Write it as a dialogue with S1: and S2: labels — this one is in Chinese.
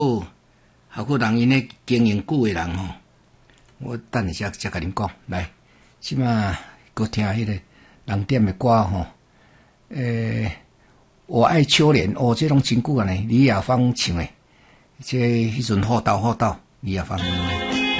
S1: 哦，还有人因咧经营久诶人吼，我等一下才甲恁讲。来，即马搁听迄个人点诶歌吼，我爱秋莲，哦，这拢真久啊呢，李亚芳唱诶，这迄阵好斗，李亚芳。